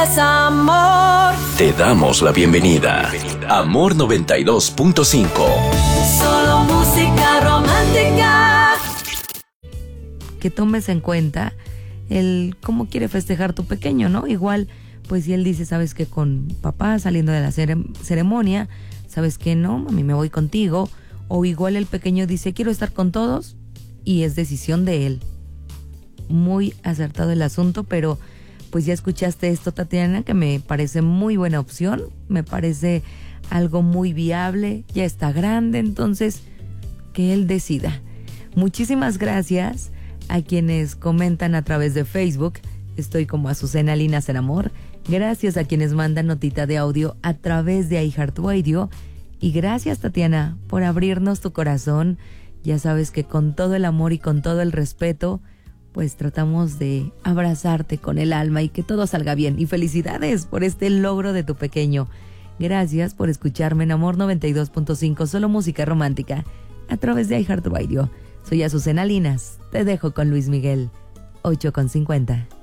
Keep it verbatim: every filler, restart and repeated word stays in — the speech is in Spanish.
Amor. Te damos la bienvenida. Amor noventa y dos punto cinco. Solo música romántica. Que tomes en cuenta el cómo quiere festejar tu pequeño, ¿no? Igual, pues si él dice, sabes que con papá saliendo de la cere- ceremonia, sabes que no, mami, me voy contigo. O igual el pequeño dice, quiero estar con todos, y es decisión de él. Muy acertado el asunto, pero pues ya escuchaste esto, Tatiana, que me parece muy buena opción, me parece algo muy viable, ya está grande, entonces que él decida. Muchísimas gracias a quienes comentan a través de Facebook, estoy como Azucena Linas en Amor, gracias a quienes mandan notita de audio a través de iHeartRadio, y gracias, Tatiana, por abrirnos tu corazón. Ya sabes que con todo el amor y con todo el respeto, pues tratamos de abrazarte con el alma y que todo salga bien. Y felicidades por este logro de tu pequeño. Gracias por escucharme en Amor noventa y dos punto cinco, solo música romántica, a través de iHeartRadio. Soy Azucena Linas, te dejo con Luis Miguel, ocho con cincuenta.